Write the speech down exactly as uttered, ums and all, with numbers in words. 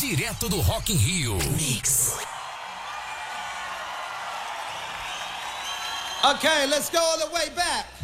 direto do Rock in Rio. Mix. Okay, let's go all the way back.